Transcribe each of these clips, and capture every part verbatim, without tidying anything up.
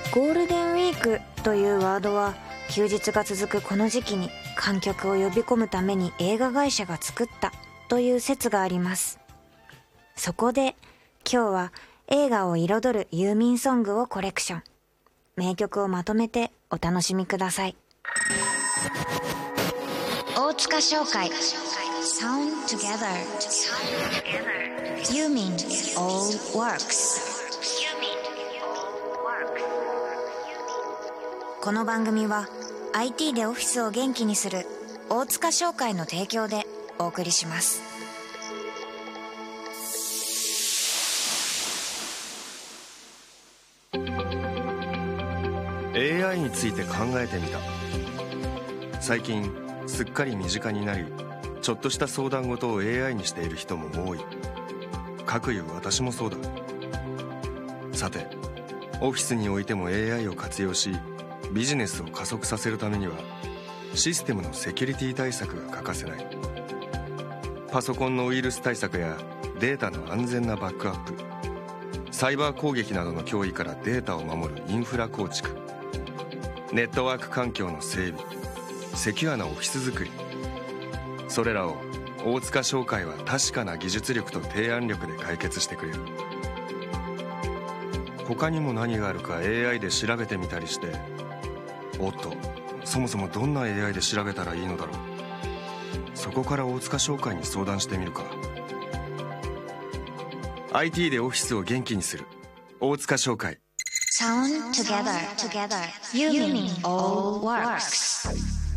ゴールデンウィークというワードは休日が続くこの時期に観客を呼び込むために映画会社が作ったという説があります。そこで今日は映画を彩るユーミンソングをコレクション。名曲をまとめてお楽しみください。大塚商会 Sound Together ユーミン All Works。この番組は アイティー でオフィスを元気にする大塚商会の提供でお送りします。 エーアイ について考えてみた。最近すっかり身近になり、ちょっとした相談事を エーアイ にしている人も多い。かくいう私もそうだ。さて、オフィスにおいても エーアイ を活用しビジネスを加速させるためにはシステムのセキュリティ対策が欠かせない。パソコンのウイルス対策やデータの安全なバックアップ、サイバー攻撃などの脅威からデータを守るインフラ構築、ネットワーク環境の整備、セキュアなオフィス作り、それらを大塚商会は確かな技術力と提案力で解決してくれる。他にも何があるか エーアイ で調べてみたりして、おっと、そもそもどんな エーアイ で調べたらいいのだろう。そこから大塚商会に相談してみるか。 アイティー でオフィスを元気にする大塚商会。 Sound Togetherユーミン All Works。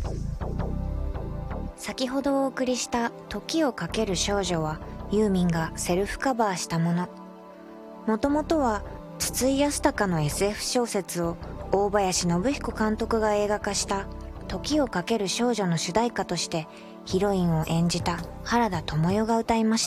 先ほどお送りした時をかける少女はユーミンがセルフカバーしたもの。もともとは筒井康隆の エスエフ 小説を大林信彦監督が映画化した時をかける少女の主題歌としてヒロインを演じた原田知世が歌いました。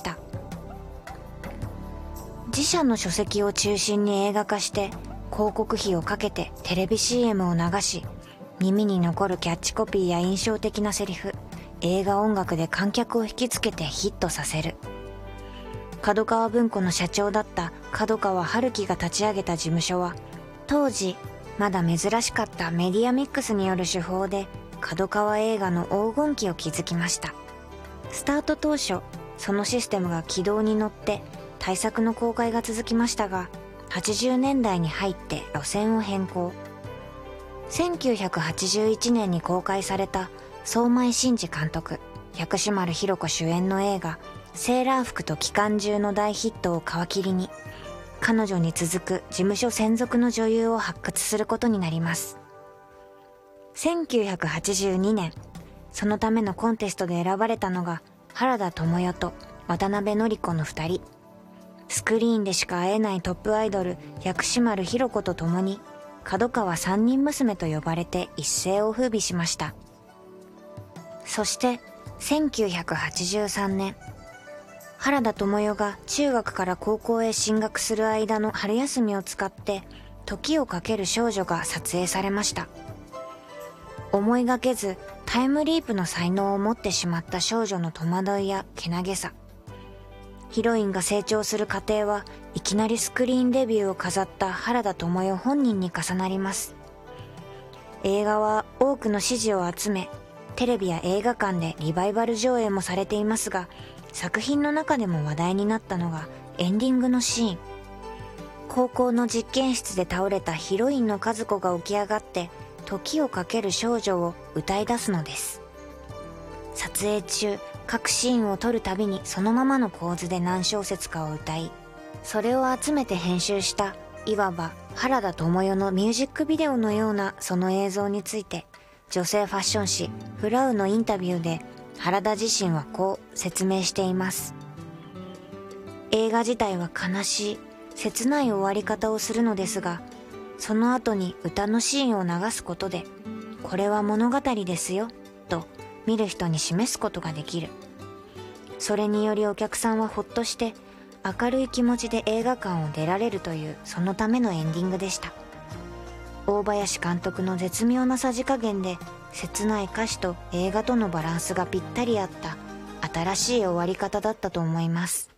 自社の書籍を中心に映画化して広告費をかけてテレビ シーエム を流し、耳に残るキャッチコピーや印象的なセリフ、映画音楽で観客を引きつけてヒットさせる。角川文庫の社長だった角川春樹が立ち上げた事務所は、当時まだ珍しかったメディアミックスによる手法で角川映画の黄金期を築きました。スタート当初、そのシステムが軌道に乗って大作の公開が続きましたが、はちじゅうねんだいに入って路線を変更。せんきゅうひゃくはちじゅういちねんに公開された相米真司監督、薬師丸ひろ子主演の映画セーラー服と機関銃の大ヒットを皮切りに、彼女に続く事務所専属の女優を発掘することになります。せんきゅうひゃくはちじゅうにねん、そのためのコンテストで選ばれたのが原田知世と渡辺典子のふたり。スクリーンでしか会えないトップアイドル薬師丸ひろ子と共に角川三人娘と呼ばれて一世を風靡しました。そしてせんきゅうひゃくはちじゅうさんねん、原田知世が中学から高校へ進学する間の春休みを使って時をかける少女が撮影されました。思いがけずタイムリープの才能を持ってしまった少女の戸惑いやけなげさ、ヒロインが成長する過程はいきなりスクリーンデビューを飾った原田知世本人に重なります。映画は多くの支持を集め、テレビや映画館でリバイバル上映もされていますが、作品の中でも話題になったのがエンディングのシーン。高校の実験室で倒れたヒロインの和子が起き上がって時をかける少女を歌い出すのです。撮影中、各シーンを撮るたびにそのままの構図で何小節かを歌い、それを集めて編集したいわば原田知世のミュージックビデオのようなその映像について、女性ファッション誌フラウのインタビューで原田自身はこう説明しています。映画自体は悲しい、切ない終わり方をするのですが、その後に歌のシーンを流すことで、これは物語ですよと見る人に示すことができる。それによりお客さんはほっとして明るい気持ちで映画館を出られるという、そのためのエンディングでした。大林監督の絶妙なさじ加減で、切ない歌詞と映画とのバランスがぴったり合った新しい終わり方だったと思います。